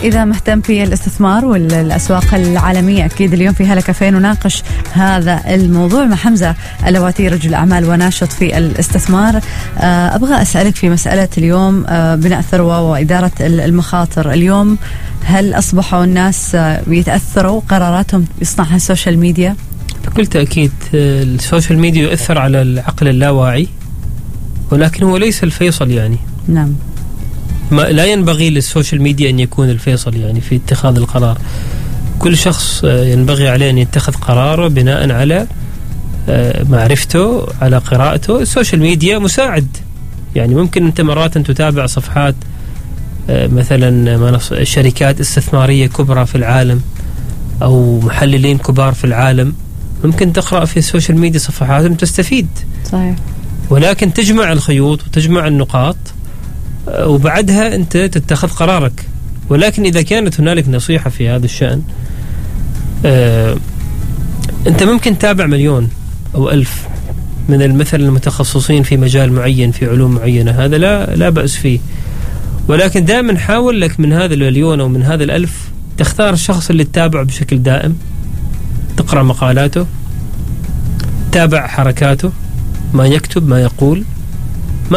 إذا مهتم في الاستثمار والأسواق العالمية، أكيد اليوم في هلا كافيه نناقش هذا الموضوع مع حمزة اللواتي، رجل أعمال وناشط في الاستثمار. أبغى أسألك في مسألة اليوم بناء ثروة وإدارة المخاطر. اليوم هل أصبحوا الناس يتأثروا قراراتهم يصنعها السوشيال ميديا؟ بكل تأكيد السوشيال ميديا يؤثر على العقل اللاواعي، ولكن هو ليس الفيصل. يعني نعم، لا ينبغي للسوشيال ميديا أن يكون الفيصل يعني في اتخاذ القرار. كل شخص ينبغي عليه أن يتخذ قراره بناء على معرفته، على قراءته. السوشيال ميديا مساعد، يعني ممكن أنت مرات تتابع صفحات مثلا شركات استثمارية كبرى في العالم أو محللين كبار في العالم، ممكن تقرأ في السوشيال ميديا صفحاتهم تستفيد. صحيح. ولكن تجمع الخيوط وتجمع النقاط وبعدها أنت تتخذ قرارك. ولكن إذا كانت هنالك نصيحة في هذا الشأن، أنت ممكن تتابع 1,000,000 أو 1000 من المتخصصين في مجال معين، في علوم معينة، هذا لا بأس فيه. ولكن دائما حاول لك من هذا 1,000,000 أو من هذا 1000 تختار الشخص اللي تتابعه بشكل دائم، تقرأ مقالاته، تتابع حركاته، ما يكتب، ما يقول. ما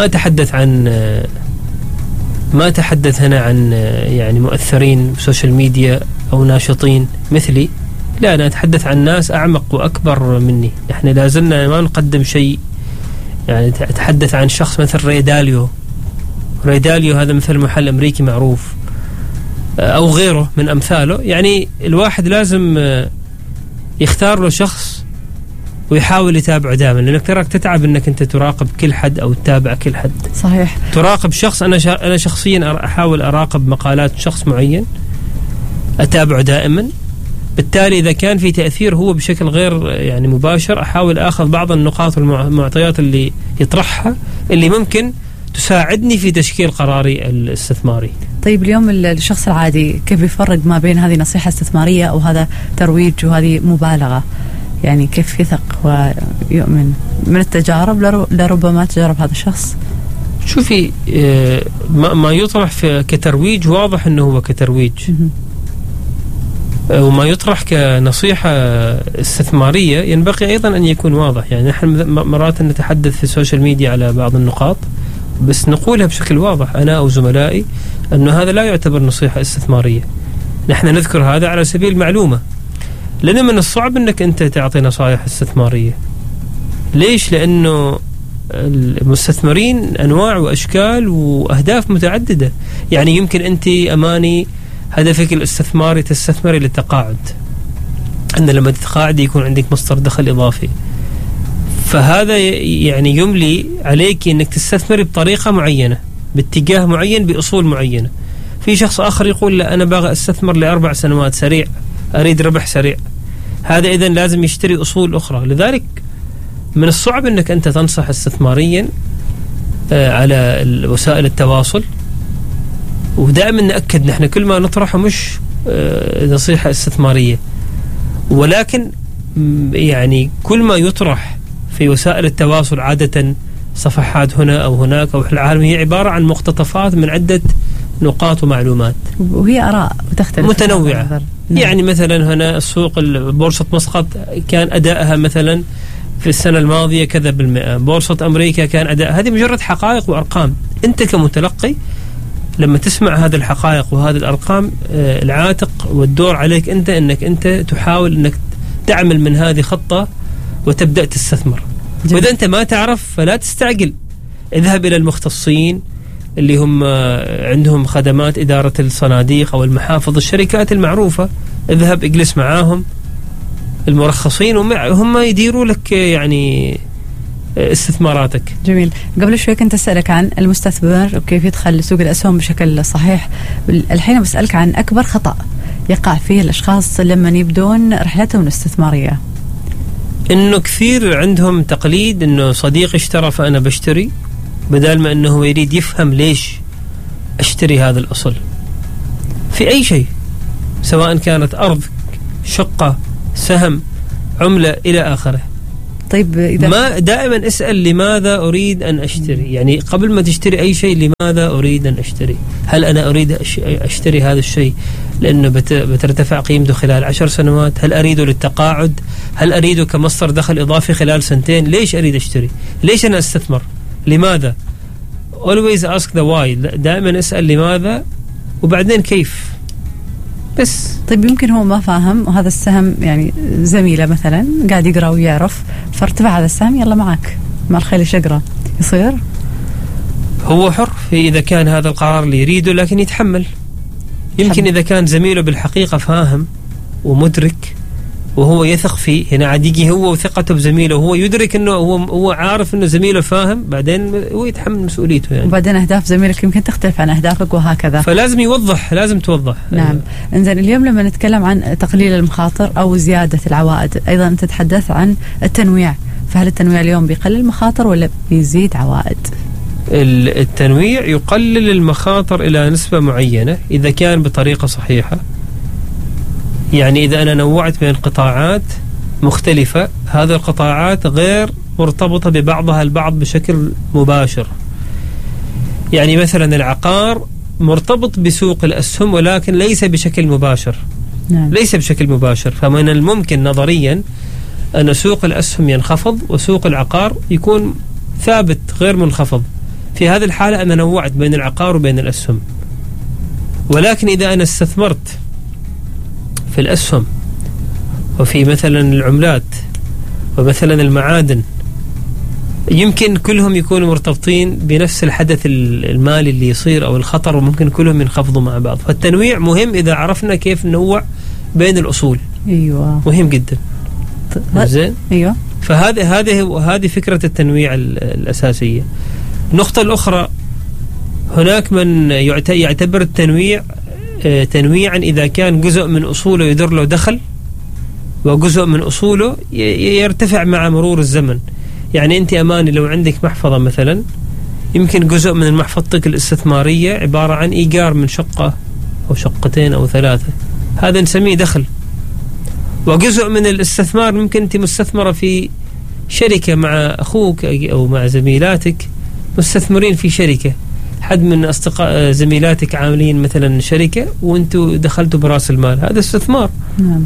أتحدث هنا عن يعني مؤثرين بسوشيال ميديا أو ناشطين مثلي، لا، أنا أتحدث عن ناس أعمق وأكبر مني. إحنا لازلنا ما نقدم شيء. يعني أتحدث عن شخص مثل ريداليو، هذا مثل محل أمريكي معروف، أو غيره من أمثاله. يعني الواحد لازم يختار له شخص ويحاول يتابعه دائما، لأنك تراك تتعب أنك أنت تراقب كل حد أو تتابع كل حد. صحيح. تراقب شخص. أنا شخصيا أحاول أراقب مقالات شخص معين، أتابعه دائما. بالتالي إذا كان في تأثير هو بشكل غير يعني مباشر، أحاول أخذ بعض النقاط والمعطيات اللي يطرحها اللي ممكن تساعدني في تشكيل قراري الاستثماري. طيب اليوم الشخص العادي كيف يفرق ما بين هذه نصيحة استثمارية أو هذا ترويج وهذه مبالغة؟ يعني كيف يثق ويؤمن من التجارب لربما تجارب هذا الشخص؟ شوفي، ما يطرح كترويج واضح أنه هو كترويج، وما يطرح كنصيحة استثمارية ينبغي أيضا أن يكون واضح. يعني نحن مرات نتحدث في السوشيال ميديا على بعض النقاط، بس نقولها بشكل واضح أنا أو زملائي أنه هذا لا يعتبر نصيحة استثمارية. نحن نذكر هذا على سبيل المعلومة، لأن من الصعب أنك أنت تعطي نصائح استثمارية. ليش؟ لأنه المستثمرين أنواع وأشكال وأهداف متعددة. يعني يمكن أنت أماني هدفك الاستثماري تستثمري للتقاعد، أن لما تتقاعد يكون عندك مصدر دخل إضافي، فهذا يعني يملي عليك أنك تستثمري بطريقة معينة، باتجاه معين، بأصول معينة. في شخص آخر يقول لا، أنا باغي أستثمر ل4 سنوات سريع، أريد ربح سريع. هذا إذن لازم يشتري أصول أخرى. لذلك من الصعب أنك أنت تنصح استثماريا على وسائل التواصل. ودائما نأكد نحن كل ما نطرحه مش نصيحة استثمارية، ولكن يعني كل ما يطرح في وسائل التواصل عادة صفحات هنا أو هناك أو في العالم هي عبارة عن مقتطفات من عدة نقاط ومعلومات، وهي آراء وتختلف متنوعة. يعني مثلا هنا السوق بورصة مسقط كان أدائها مثلا في السنة الماضية كذا بالمئة، بورصة أمريكا كان أداء. هذه مجرد حقائق وأرقام. أنت كمتلقي لما تسمع هذه الحقائق وهذه الأرقام، العاتق والدور عليك أنت أنك أنت تحاول أنك تعمل من هذه خطة وتبدأ تستثمر. وإذا أنت ما تعرف فلا تستعجل، اذهب إلى المختصين اللي هم عندهم خدمات إدارة الصناديق أو المحافظ، الشركات المعروفة، اذهب اجلس معاهم المرخصين وهم يديروا لك يعني استثماراتك. جميل. قبل شوي كنت أسألك عن المستثمر وكيف يدخل سوق الأسهم بشكل صحيح. الحين بسألك عن أكبر خطأ يقع فيه الأشخاص لما يبدون رحلتهم الاستثمارية. إنه كثير عندهم تقليد إنه صديق اشترى فأنا بشتري، بدل ما إنه هو يريد يفهم ليش أشتري هذا الأصل في أي شيء، سواء كانت أرض، شقة، سهم، عملة إلى آخره. طيب إذا ما دائما اسأل لماذا أريد أن أشتري، يعني قبل ما تشتري أي شيء لماذا أريد أن أشتري؟ هل أنا أريد أشتري هذا الشيء لأنه بترتفع قيمته خلال 10 سنوات؟ هل أريده للتقاعد؟ هل أريده كمصدر دخل إضافي خلال 2 سنين؟ ليش أريد أشتري؟ ليش أنا أستثمر؟ لماذا؟ always ask the why، دائما اسأل لماذا وبعدين كيف بس. طيب يمكن هو ما فاهم، وهذا السهم يعني زميله مثلا قاعد يقرأ ويعرف فارتفع هذا السهم، يلا معك ما الخيل شقرة، يصير هو حر إذا كان هذا القرار اللي يريده، لكن يتحمل. يمكن إذا كان زميله بالحقيقة فاهم ومدرك وهو يثق فيه، هنا عاد يجي هو وثقته بزميله وهو يدرك انه هو عارف انه زميله فاهم، بعدين هو يتحمل مسؤوليته يعني. وبعدين اهداف زميلك يمكن تختلف عن اهدافك وهكذا، فلازم يوضح، لازم توضح. نعم. انزين اليوم لما نتكلم عن تقليل المخاطر او زيادة العوائد، ايضا انت تتحدث عن التنويع، فهل التنويع اليوم بيقلل المخاطر ولا بيزيد عوائد؟ التنويع يقلل المخاطر الى نسبة معينة اذا كان بطريقة صحيحة. يعني إذا أنا نوعت بين قطاعات مختلفة، هذه القطاعات غير مرتبطة ببعضها البعض بشكل مباشر. يعني مثلا العقار مرتبط بسوق الأسهم ولكن ليس بشكل مباشر. نعم. ليس بشكل مباشر، فمن الممكن نظريا أن سوق الأسهم ينخفض وسوق العقار يكون ثابت غير منخفض. في هذه الحالة أنا نوعت بين العقار وبين الأسهم. ولكن إذا أنا استثمرت في الأسهم وفي مثلا العملات ومثلا المعادن، يمكن كلهم يكونوا مرتبطين بنفس الحدث المالي اللي يصير أو الخطر، وممكن كلهم ينخفضوا مع بعض. فالتنويع مهم إذا عرفنا كيف ننوع بين الأصول. أيوة. مهم جدا. زين. أيوة. فهذه فكرة التنويع الأساسية. النقطة الأخرى، هناك من يعتبر التنويع تنويعا إذا كان جزء من أصوله يدر له دخل وجزء من أصوله يرتفع مع مرور الزمن. يعني أنت أماني لو عندك محفظة مثلا، يمكن جزء من محفظتك الاستثمارية عبارة عن إيجار من شقة أو شقتين أو 3، هذا نسميه دخل. وجزء من الاستثمار ممكن أنت مستثمرة في شركة مع أخوك أو مع زميلاتك، مستثمرين في شركة، حد من أصدقاء زميلاتك عاملين مثلا شركة وأنتوا دخلتوا برأس المال، هذا استثمار. نعم.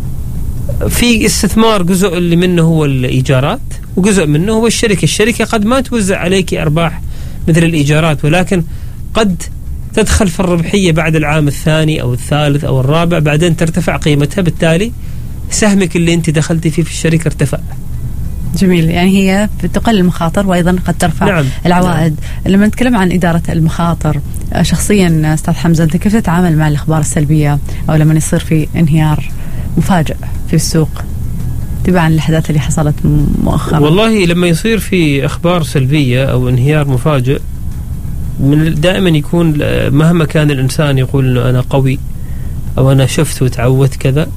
في استثمار جزء اللي منه هو الإيجارات وجزء منه هو الشركة. الشركة قد ما توزع عليك أرباح مثل الإيجارات، ولكن قد تدخل في الربحية بعد العام الثاني أو الثالث أو الرابع، بعدين ترتفع قيمتها، بالتالي سهمك اللي أنت دخلتي فيه في الشركة ارتفع. جميل. يعني هي تقلل المخاطر وأيضا قد ترفع نعم. العوائد. نعم. لما نتكلم عن إدارة المخاطر، شخصيا أستاذ حمزة أنت كيف تتعامل مع الأخبار السلبية أو لما يصير في انهيار مفاجئ في السوق تبعا الأحداث اللي حصلت مؤخرا؟ والله لما يصير في أخبار سلبية أو انهيار مفاجئ، دائما يكون مهما كان الإنسان يقول أنه أنا قوي أو أنا شفت وتعودت كذا،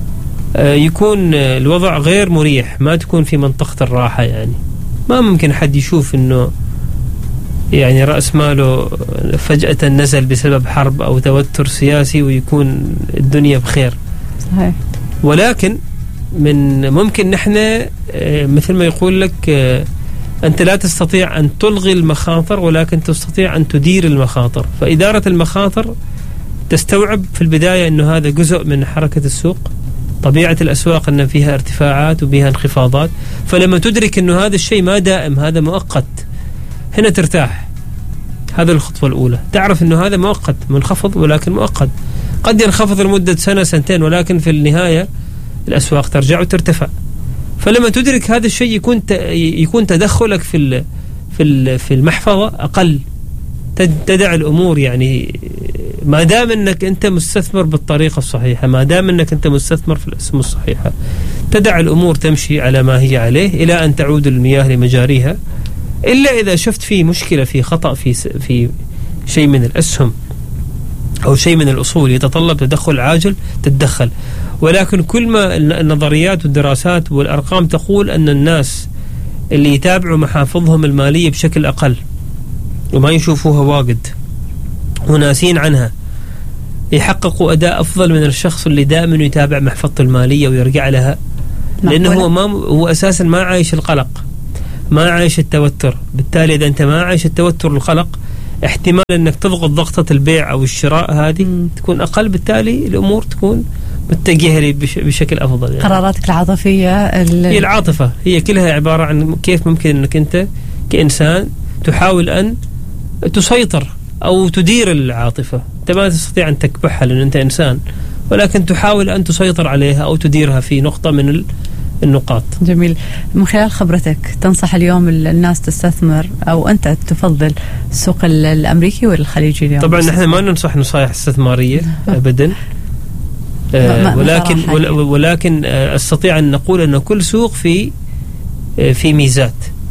يكون الوضع غير مريح، ما تكون في منطقة الراحة. يعني ما ممكن حد يشوف أنه يعني رأس ماله فجأة نزل بسبب حرب أو توتر سياسي ويكون الدنيا بخير. صحيح. ولكن من ممكن نحن مثل ما يقول لك أنت لا تستطيع أن تلغي المخاطر، ولكن تستطيع أن تدير المخاطر. فإدارة المخاطر تستوعب في البداية أنه هذا جزء من حركة السوق، طبيعة الأسواق أن فيها ارتفاعات وبيها انخفاضات. فلما تدرك أنه هذا الشيء ما دائم، هذا مؤقت، هنا ترتاح. هذا الخطوة الأولى، تعرف أنه هذا مؤقت، منخفض ولكن مؤقت، قد ينخفض لمدة سنة سنتين، ولكن في النهاية الأسواق ترجع وترتفع. فلما تدرك هذا الشيء يكون تدخلك في المحفظة أقل، تدع الأمور، يعني ما دام أنك أنت مستثمر بالطريقة الصحيحة، ما دام أنك أنت مستثمر في الأسهم الصحيحة، تدع الأمور تمشي على ما هي عليه إلى أن تعود المياه لمجاريها. إلا إذا شفت فيه مشكلة، في خطأ في شيء من الأسهم أو شيء من الأصول يتطلب تدخل عاجل، تتدخل. ولكن كل ما النظريات والدراسات والأرقام تقول أن الناس اللي يتابعوا محافظهم المالية بشكل أقل وما يشوفوها واجد وناسين عنها، يحققوا أداء أفضل من الشخص اللي دائما يتابع محفظته المالية ويرجع لها لأنه هو أساسا ما عايش القلق، ما عايش التوتر. بالتالي إذا أنت ما عايش التوتر والقلق، احتمال أنك تضغط ضغطة البيع أو الشراء هذه تكون أقل، بالتالي الأمور تكون متجهة بشكل أفضل. يعني قراراتك العاطفية هي العاطفة هي كلها عبارة عن كيف ممكن أنك أنت كإنسان تحاول أن تسيطر أو تدير العاطفة. أنت ما تستطيع أن تكبحها لأن أنت إنسان، ولكن تحاول أن تسيطر عليها أو تديرها في نقطة من النقاط. جميل. من خلال خبرتك تنصح اليوم الناس تستثمر، أو أنت تفضل السوق الأمريكي ولا الخليجي اليوم؟ طبعا نحن ما ننصح نصائح استثمارية أبدا، ولكن أستطيع أن نقول أن كل سوق في ميزات.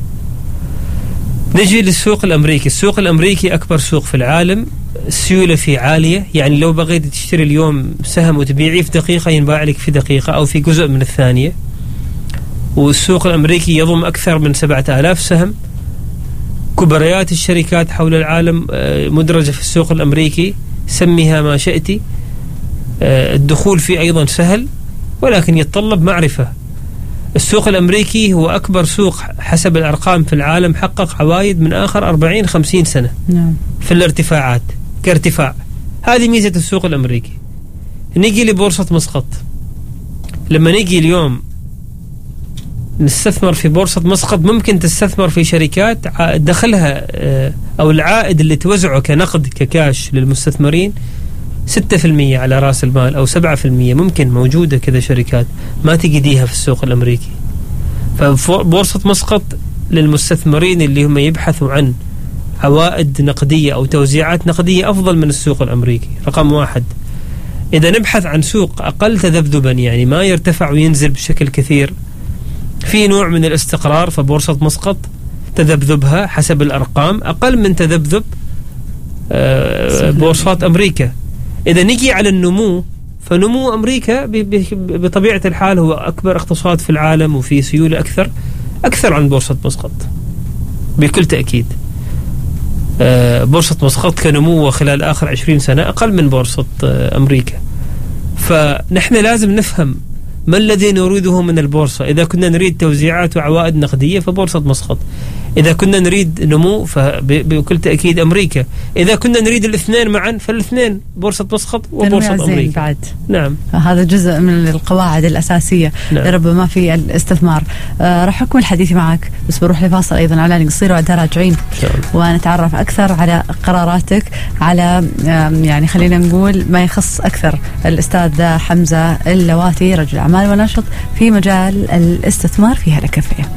نجي للسوق الأمريكي. السوق الأمريكي أكبر سوق في العالم، السيولة فيه عالية. يعني لو بغيت تشتري اليوم سهم وتبيعيه في دقيقة ينباع لك في دقيقة أو في جزء من الثانية. والسوق الأمريكي يضم أكثر من 7000 سهم. كبريات الشركات حول العالم مدرجة في السوق الأمريكي، سميها ما شئتي. الدخول فيه أيضا سهل، ولكن يتطلب معرفة. السوق الأمريكي هو أكبر سوق حسب الأرقام في العالم، حقق عوائد من آخر 40-50 سنة في الارتفاعات كارتفاع. هذه ميزة السوق الأمريكي. نيجي لبورصة مسقط. لما نيجي اليوم نستثمر في بورصة مسقط، ممكن تستثمر في شركات دخلها أو العائد اللي توزعه كنقد ككاش للمستثمرين 6% على رأس المال أو 7%. ممكن موجودة كذا شركات ما تجديها في السوق الأمريكي. فبورصة مسقط للمستثمرين اللي هم يبحثوا عن عوائد نقدية أو توزيعات نقدية أفضل من السوق الأمريكي. رقم 1. إذا نبحث عن سوق أقل تذبذبا، يعني ما يرتفع وينزل بشكل كثير، في نوع من الاستقرار، فبورصة مسقط تذبذبها حسب الأرقام أقل من تذبذب بورصات أمريكا. إذا نجي على النمو، فنمو أمريكا بطبيعة الحال هو أكبر اقتصاد في العالم وفي سيولة أكثر عن بورصة مسقط بكل تأكيد. بورصة مسقط كنمو خلال آخر 20 سنة أقل من بورصة أمريكا. فنحن لازم نفهم ما الذي نريده من البورصة. إذا كنا نريد توزيعات وعوائد نقدية فبورصة مسقط، إذا كنا نريد نمو فبكل تأكيد أمريكا، إذا كنا نريد الاثنين معا فالاثنين بورصة مسقط وبورصة أمريكا بعد. نعم، هذا جزء من القواعد الأساسية ربما في الاستثمار. راح أكمل الحديث معك، بس بروح لفاصل أيضا إعلاني قصير وبعدها راجعين ونتعرف أكثر على قراراتك، على يعني خلينا نقول ما يخص أكثر الأستاذ حمزة اللواتي، رجل أعمال وناشط في مجال الاستثمار في هلا كافيه.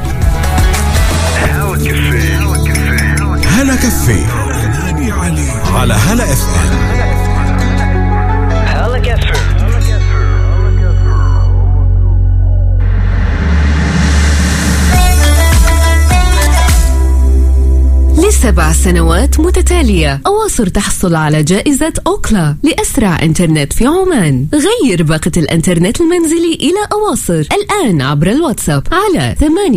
هلا كافيه على هلا اف ام. هلا كافيه. ل7 سنوات متتالية أواصر تحصل على جائزة أوكلا لأسرع إنترنت في عمان. غير باقة الإنترنت المنزلي إلى أواصر الآن عبر الواتساب على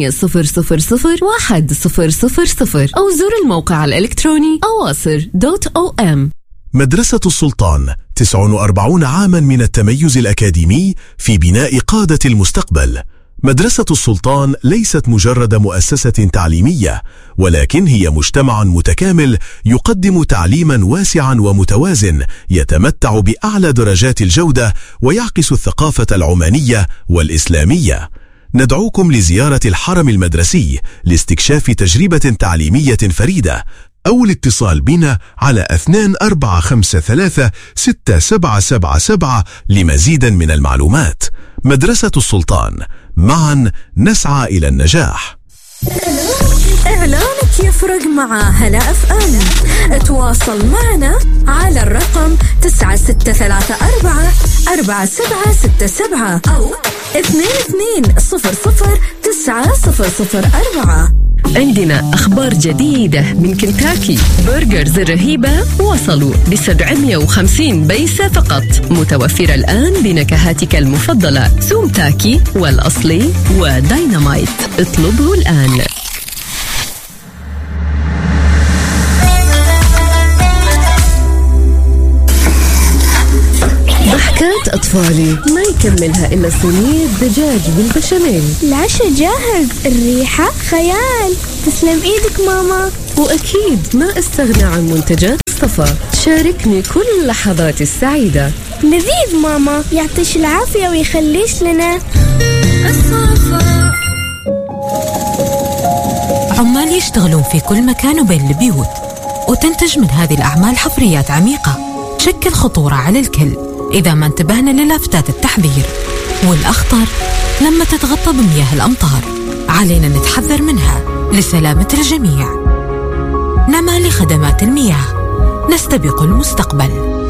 8000010000 أو زور الموقع الإلكتروني awasr.om. مدرسة السلطان 49 عاما من التميز الأكاديمي في بناء قادة المستقبل. مدرسة السلطان ليست مجرد مؤسسة تعليمية، ولكن هي مجتمع متكامل يقدم تعليما واسعا ومتوازن يتمتع بأعلى درجات الجودة ويعكس الثقافة العمانية والإسلامية. ندعوكم لزيارة الحرم المدرسي لاستكشاف تجربة تعليمية فريدة، أو الاتصال بنا على 24536777 لمزيد من المعلومات. مدرسة السلطان، معا نسعى إلى النجاح. إعلانك يفرق مع هلا اف ام. تواصل معنا على الرقم 96344767 أو 22009004. عندنا أخبار جديدة من كنتاكي. برجرز الرهيبة وصلوا ب750 بيسة فقط، متوفرة الآن بنكهاتك المفضلة سوم تاكي والأصلي وداينامايت. اطلبه الآن. ضحك كات أطفالي ما يكملها إلا صينية دجاج بالبشاميل. العشاء جاهز، الريحة خيال. تسلم إيدك ماما. وأكيد ما استغنى عن منتجات الصفا، شاركني كل لحظاتي السعيدة. لذيذ ماما، يعطيش العافية ويخليش لنا الصفا. عمال يشتغلون في كل مكان وبين البيوت، وتنتج من هذه الأعمال حفريات عميقة تشكل خطورة على الكل إذا ما انتبهنا للافتات التحذير. والأخطر لما تتغطى بمياه الأمطار، علينا نتحذر منها لسلامة الجميع. نما لخدمات المياه، نستبق المستقبل.